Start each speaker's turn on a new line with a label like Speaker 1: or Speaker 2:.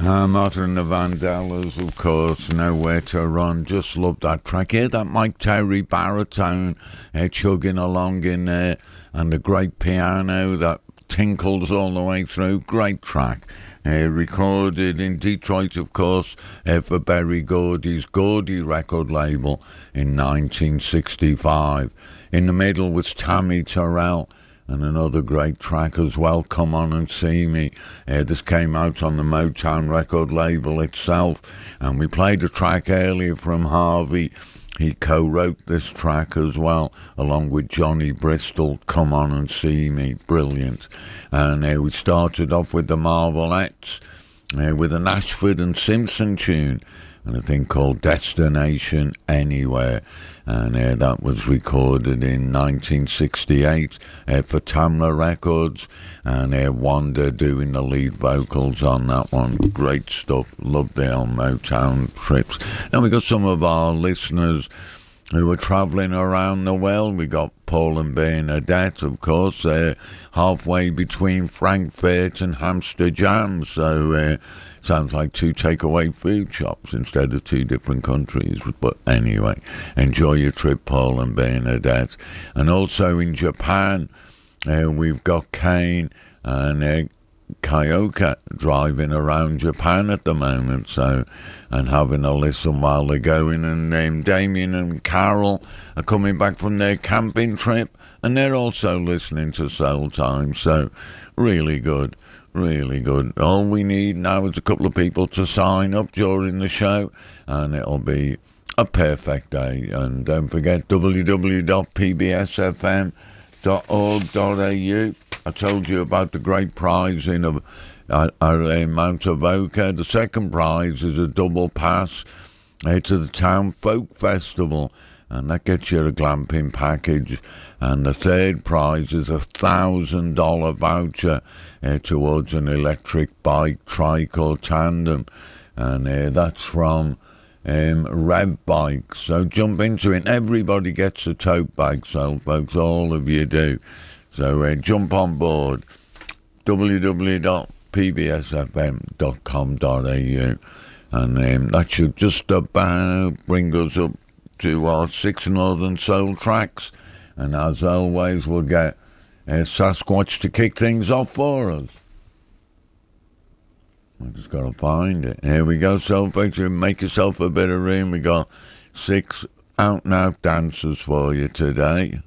Speaker 1: Martin the Vandellas, of course, Nowhere to Run. Just love that track. Hear that Mike Terry baritone chugging along in there, and the great piano that tinkles all the way through. Great track. Recorded in Detroit, of course, for Berry Gordy's Gordy record label in 1965. In the middle was Tammy Terrell, and another great track as well, Come On and See Me. This came out on the Motown record label itself, and we played a track earlier from Harvey. He co-wrote this track as well, along with Johnny Bristol, Come On and See Me. Brilliant. And we started off with the Marvelettes, with an Ashford and Simpson tune, and a thing called Destination Anywhere. And that was recorded in 1968 for Tamla Records, and Wanda doing the lead vocals on that one. Great stuff. Loved it on Motown trips. And we got some of our listeners who were travelling around the world. We got Paul and Bernadette, of course, halfway between Frankfurt and Amsterdam. So sounds like two takeaway food shops instead of two different countries. But anyway, enjoy your trip, Paul and Bernadette. And also in Japan, we've got Kane and Kyoka driving around Japan at the moment, so, and having a listen while they're going. And Damien and Carol are coming back from their camping trip, and they're also listening to Soul Time. So really good. Really good. All we need now is a couple of people to sign up during the show, and it'll be a perfect day. And don't forget www.pbsfm.org.au. I told you about the great prize in Mount Avoca. The second prize is a double pass to the Town Folk Festival, and that gets you a glamping package. And the third prize is $1,000 voucher towards an electric bike, trike or tandem, and that's from Rev Bikes. So jump into it. Everybody gets a tote bag, so folks, all of you do. So jump on board. www.pbsfm.com.au, and that should just about bring us up to our 6 Northern Soul tracks. And as always, we'll get Sasquatch to kick things off for us. I just got to find it. Here we go, so folks, make yourself a bit of room. We got 6 out-and-out dancers for you today.